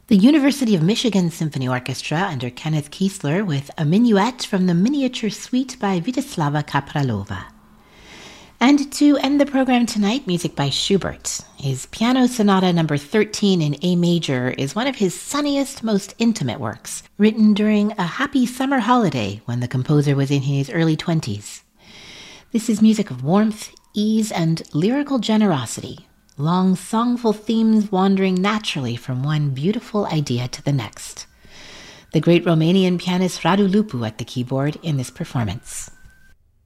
The University of Michigan Symphony Orchestra under Kenneth Kiesler with a minuet from the Miniature Suite by Vítězslava Kapralova. And to end the program tonight, music by Schubert. His Piano Sonata number 13 in A major is one of his sunniest, most intimate works, written during a happy summer holiday when the composer was in his early 20s. This is music of warmth, ease, and lyrical generosity, long songful themes wandering naturally from one beautiful idea to the next. The great Romanian pianist Radu Lupu at the keyboard in this performance.